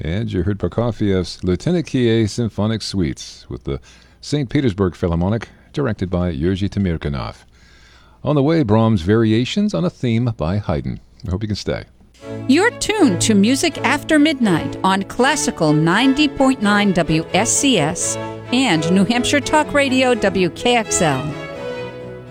And you heard Prokofiev's Lieutenant Kie Symphonic Suites with the St. Petersburg Philharmonic, directed by Yurzy Tamirkanov. On the way, Brahms' Variations on a Theme by Haydn. I hope you can stay. You're tuned to Music After Midnight on Classical 90.9 WSCS and New Hampshire Talk Radio WKXL.